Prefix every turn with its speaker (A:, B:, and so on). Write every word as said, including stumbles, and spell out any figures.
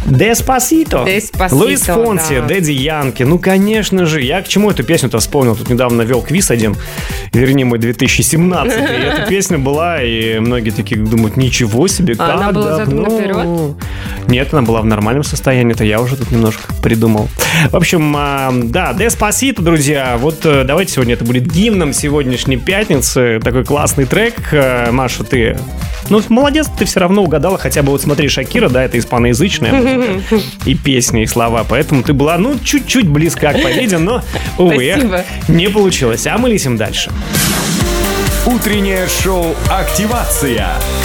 A: Деспасито.
B: Деспасито,
A: Луис Фонси,
B: да.
A: Дэдди Янки. Ну, конечно же. Я к чему эту песню-то вспомнил? Тут недавно вел квиз один, вернее, мой две тысячи семнадцатый. И эта песня была, и многие такие думают, ничего себе,
B: А
A: как
B: она была задом
A: давно.
B: наперед?
A: Нет, она была в нормальном состоянии. Это я уже тут немножко придумал. В общем, а, да, Деспасито, друзья. Вот а, давайте сегодня это будет гимном сегодняшней пятницы. Такой классный трек. А, Маша, ты... Ну, молодец, ты все равно угадала. Хотя бы вот смотри, Шакира, да, это испаноязычная музыка. И песни, и слова. Поэтому ты была, ну, чуть-чуть близка к победе, но, увы, эх, не получилось. А мы летим дальше.
C: Утреннее шоу «Активация».